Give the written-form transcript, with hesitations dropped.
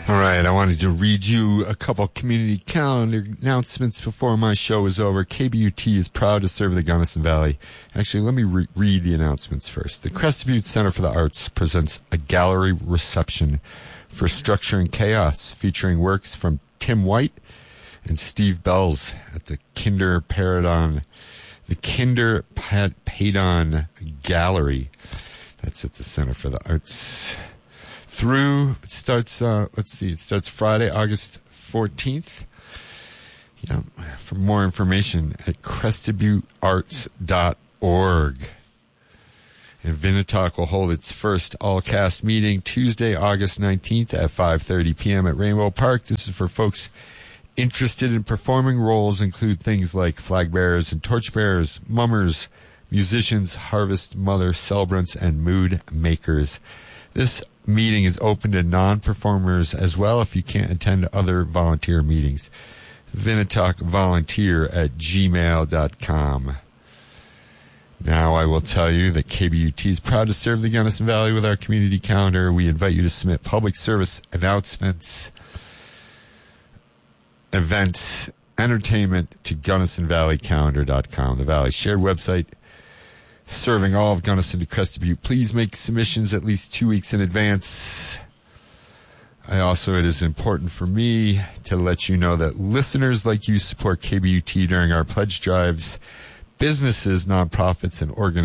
All right, I wanted to read you a couple community calendar announcements before my show is over. KBUT is proud to serve the Gunnison Valley. Actually, let me read the announcements first. The Crested Butte Center for the Arts presents a gallery reception for Structure and Chaos, featuring works from Tim White and Steve Bells at the Kinder Paradon Gallery. That's at the Center for the Arts. It starts Friday, August 14th. Yeah, for more information at crestedbuttearts.org. And Vinatoc will hold its first all-cast meeting Tuesday, August 19th at 5:30 p.m. at Rainbow Park. This is for folks interested in performing. Roles include things like flag bearers and torch bearers, mummers, musicians, harvest mother celebrants, and mood makers. This meeting is open to non-performers as well if you can't attend other volunteer meetings. vinatocvolunteer@gmail.com. Now I will tell you that KBUT is proud to serve the Gunnison Valley with our community calendar. We invite you to submit public service announcements, events, entertainment to GunnisonValleyCalendar.com, the Valley's shared website serving all of Gunnison to Crested Butte. Please make submissions at least 2 weeks in advance. It is important for me to let you know that listeners like you support KBUT during our pledge drives. Businesses, nonprofits, and organizations